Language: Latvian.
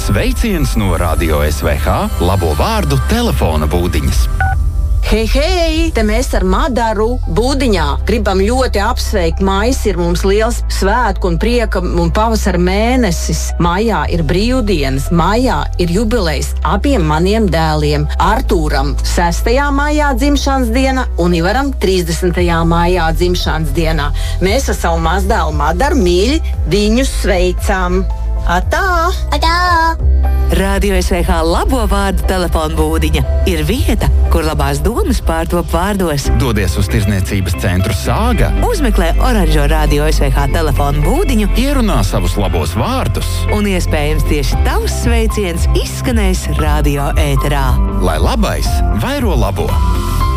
Sveiciens no Radio SVH labo vārdu telefona būdiņas. Hei, te mēs ar Madaru būdiņā gribam ļoti apsveikt. Maijs ir mums liels svētku un prieka un pavasara mēnesis. Maijā ir brīvdienas, maijā ir jubilejas abiem maniem dēliem. Artūram 6. maijā dzimšanas diena un Ivaram 30. maijā dzimšanas dienā. Mēs ar savu mazdēlu Madaru mīļi viņus sveicam. Atā! Atā! Radio SVH labo vārdu telefona būdiņa ir vieta, kur labās domas pārtop vārdos. Dodies uz Tirzniecības centru Sāga. Uzmeklē oranžo Radio SVH telefona būdiņu. Ierunā savus labos vārdus. Un iespējams tieši tavs sveiciens izskanēs radio ēterā. Lai labais vairo labo!